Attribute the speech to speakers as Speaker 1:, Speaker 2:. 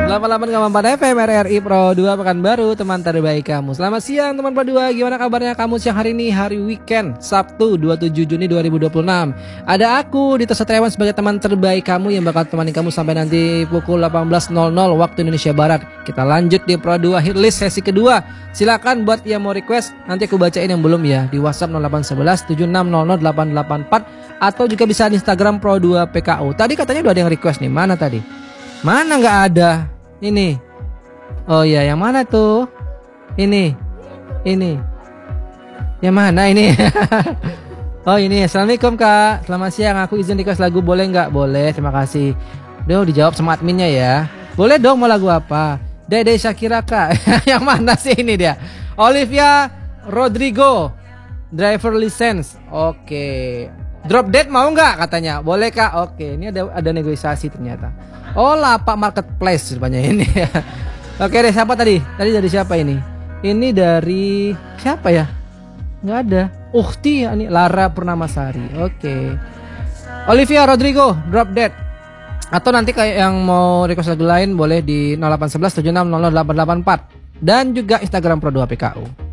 Speaker 1: 88,4 FM RRI Pro 2 Pekanbaru, teman terbaik kamu. Selamat siang teman Pro 2, gimana kabarnya kamu siang hari ini? Hari weekend, Sabtu 27 Juni 2026. Ada aku Dito Satriawan sebagai teman terbaik kamu yang bakal temani kamu sampai nanti pukul 18.00 waktu Indonesia Barat. Kita lanjut di Pro 2 Hit List sesi kedua. Silakan buat yang mau request, nanti aku bacain yang belum ya di WhatsApp 0811 7600 884 atau juga bisa di Instagram Pro 2 PKU. Tadi katanya udah ada yang request nih, mana tadi? Mana nggak ada? Ini. Oh iya, yang mana tuh? Ini. Yang mana ini? Oh ini. Assalamualaikum Kak. Selamat siang. Aku izin request lagu, boleh nggak? Boleh. Terima kasih. Udah dijawab sama adminnya ya. Boleh dong, mau lagu apa? Dede Shakira Kak. Yang mana sih ini dia? Olivia Rodrigo. Driver license. Oke. Drop Dead mau nggak katanya? Boleh Kak. Oke. Ini ada negosiasi ternyata. Oh, Lapak Marketplace rupanya ini. Oke deh, siapa tadi? Tadi dari siapa ini? Ini dari siapa ya? Nggak ada. Ukti ya, ini Lara Purnamasari. Oke. Olivia Rodrigo, Drop Dead. Atau nanti kayak yang mau request lagu lain boleh di 0811 7600 884 dan juga Instagram Pro 2 PKU.